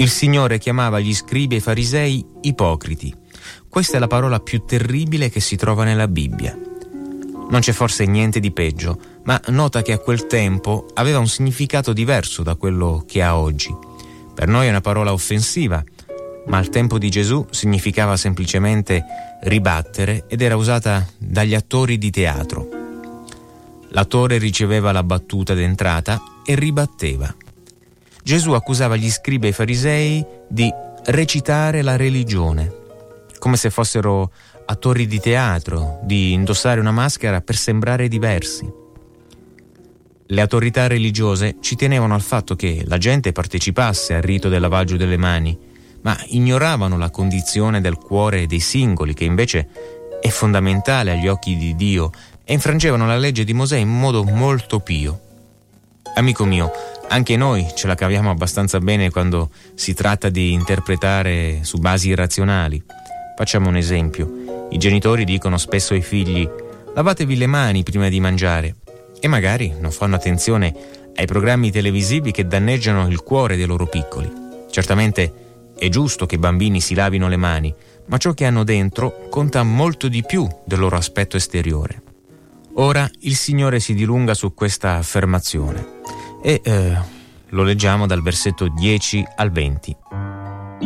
Il Signore chiamava gli scribi e i farisei ipocriti. Questa è la parola più terribile che si trova nella Bibbia. Non c'è forse niente di peggio, ma nota che a quel tempo aveva un significato diverso da quello che ha oggi. Per noi è una parola offensiva, ma al tempo di Gesù significava semplicemente ribattere ed era usata dagli attori di teatro. L'attore riceveva la battuta d'entrata e ribatteva. Gesù accusava gli scribi e i farisei di recitare la religione, come se fossero attori di teatro, di indossare una maschera per sembrare diversi. Le autorità religiose ci tenevano al fatto che la gente partecipasse al rito del lavaggio delle mani, ma ignoravano la condizione del cuore dei singoli, che invece è fondamentale agli occhi di Dio, e infrangevano la legge di Mosè in modo molto pio. Amico mio, anche noi ce la caviamo abbastanza bene quando si tratta di interpretare su basi irrazionali. Facciamo un esempio. I genitori dicono spesso ai figli: lavatevi le mani prima di mangiare, e magari non fanno attenzione ai programmi televisivi che danneggiano il cuore dei loro piccoli. Certamente è giusto che i bambini si lavino le mani, ma ciò che hanno dentro conta molto di più del loro aspetto esteriore. Ora il Signore si dilunga su questa affermazione e lo leggiamo dal versetto 10 al 20.